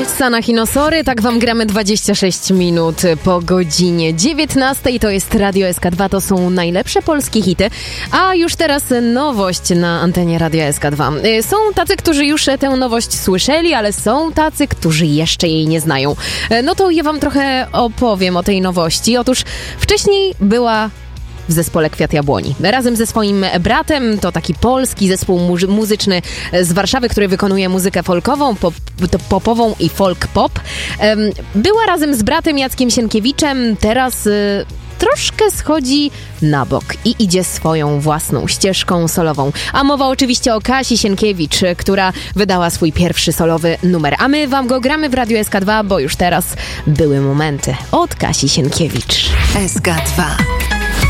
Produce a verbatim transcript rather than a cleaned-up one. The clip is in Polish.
Sana Hinosory, tak wam gramy dwadzieścia sześć minut po godzinie dziewiętnastej. To jest Radio S K dwa, to są najlepsze polskie hity. A już teraz nowość na antenie Radio S K dwa. Są tacy, którzy już tę nowość słyszeli, ale są tacy, którzy jeszcze jej nie znają. No to ja wam trochę opowiem o tej nowości. Otóż wcześniej była w zespole Kwiat Jabłoni. Razem ze swoim bratem, to taki polski zespół muzy- muzyczny z Warszawy, który wykonuje muzykę folkową, pop, popową i folk pop. Była razem z bratem Jackiem Sienkiewiczem, teraz y, troszkę schodzi na bok i idzie swoją własną ścieżką solową. A mowa oczywiście o Kasi Sienkiewicz, która wydała swój pierwszy solowy numer. A my wam go gramy w Radio S K dwa, bo już teraz były momenty od Kasi Sienkiewicz. S K dwa.